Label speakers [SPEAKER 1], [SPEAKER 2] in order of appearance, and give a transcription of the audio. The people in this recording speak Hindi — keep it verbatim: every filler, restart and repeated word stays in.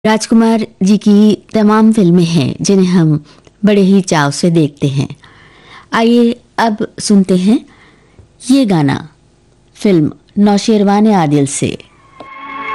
[SPEAKER 1] राजकुमार जी की तमाम फिल्में हैं जिन्हें हम बड़े ही चाव से देखते हैं। आइए अब सुनते हैं ये गाना फिल्म नौशेरवान आदिल से।